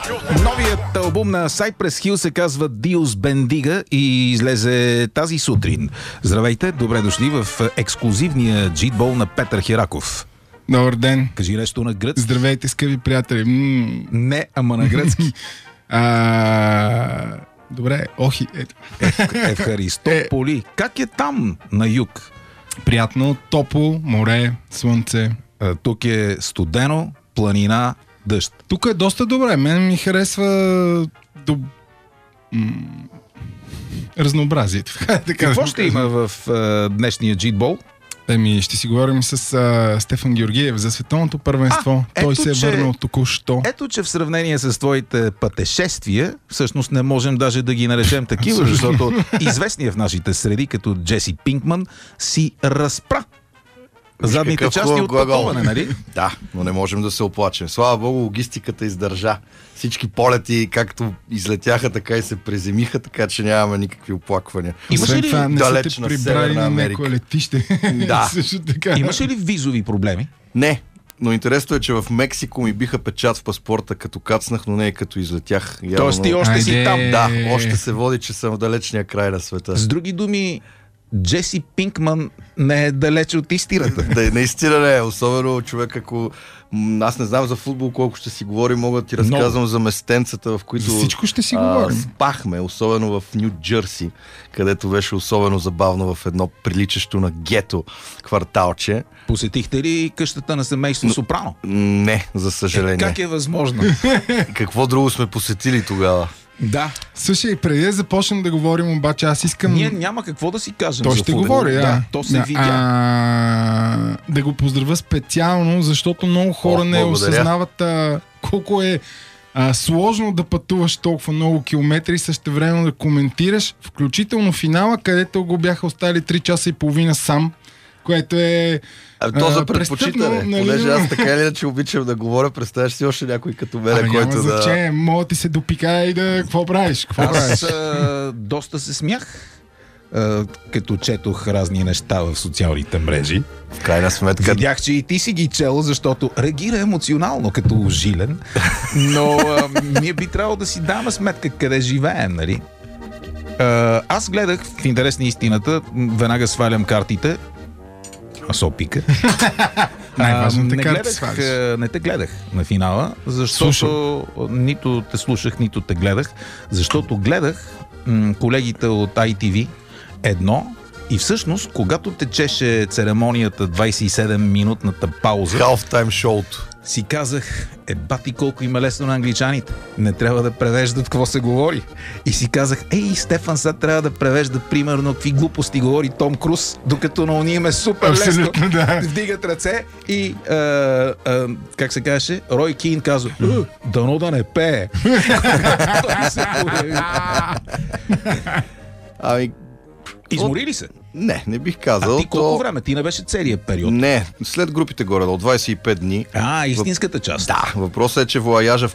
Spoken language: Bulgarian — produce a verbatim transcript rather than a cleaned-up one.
Новият албум на Cypress Hill се казва Dios Bendiga и излезе тази сутрин. Здравейте, добре дошли в ексклюзивния джитбол на Петър Хераков. Добър ден. Кажи нещо на гръцки. Здравейте, скъпи приятели. М- Не, ама на гръцки. а, добре, охи. Ето. Евхаристополи. Как е там на юг? Приятно, топло, море, слънце. А, тук е студено, планина, дъжд. Тук е доста добре. Мен ми харесва до... м- разнообразието. Какво ще има в а, днешния джитбол? Еми, ще си говорим с а, Стефан Георгиев за световното първенство. А, Той ето, се е че... върнал току-що. Ето, че в сравнение с твоите пътешествия, всъщност не можем даже да ги наречем такива, защото известният в нашите среди, като Джеси Пинкман, си разпра задните части от пътуване, нали? Да, но не можем да се оплачем. Слава Богу, логистиката издържа. Всички полети, както излетяха, така и се преземиха, така че нямаме никакви оплаквания. Имаше ли това, не далеч са на те прибрали Северна на Америка? някое летище? Да. Също така. Имаше ли визови проблеми? Не, но интересно е, че в Мексико ми биха печат в паспорта като кацнах, но не и като излетях. Явно... Тоест ти още си Айде. там. Да, още се води, че съм в далечния край на света. С други думи, Джеси Пинкман не е далече от истината. Да, наистина не е. Особено човек, ако... м, Аз не знам за футбол колко ще си говорим, мога да ти разказвам за местенцата, в които За всичко ще си а, говорим. спахме, особено в Ню Джърси, където беше особено забавно в едно приличащо на гето кварталче. Посетихте ли къщата на семейство Сопрано? М, Не, за съжаление. Е, как е възможно? Какво друго сме посетили тогава? Да. Слушай, преди да започнем да говорим, обаче аз искам... Ние няма какво да си кажем. Той за ще футбол. говори, да. Да, то се да, видя. А, да го поздравя специално, защото много хора О, не благодаря. осъзнават а, колко е а, сложно да пътуваш толкова много километри и същевременно да коментираш, включително финала, където го бяха оставили три часа и половина сам, което е... А, то за а, предпочитане, престъпно, нали? понеже аз така или иначе обичам да говоря, представяш си още някой като мене, Абе, който няма да... значение, мога ти се допика и да... Какво правиш? Какво Аз правиш? а, доста се смях, а, като четох разни неща в социалните мрежи. В крайна сметка... Видях, че и ти си ги чел, защото реагира емоционално, като жилен. Но а, ние би трябвало да си даваме сметка къде живеем, нали? А, аз гледах, в интерес на истината, веднага свалям картите. Асо пика. Най-важната не карта гледах, свалиш. а, не те гледах на финала, защото Слушам. нито те слушах, нито те гледах, защото гледах м- колегите от ай ти ви едно и всъщност, когато течеше церемонията двайсет и седем минутната пауза, Halftime шоуто. си казах, е бати колко им е лесно на англичаните. Не трябва да превеждат какво се говори. И си казах, ей, Стефан сега трябва да превежда примерно какви глупости говори Том Круз, докато на уния им е супер лесно. Абсолютно, да. Вдигат ръце и а, а, как се казваше, Рой Кин казва, «Е, дано да не пее. Той се появи. Ами, Измори ли се? не, не бих А казал. ти колко то... време? Ти не беше целият период. Не, след групите горе, до двайсет и пет дни. А, истинската част. Да, въпросът е, че воаяжа в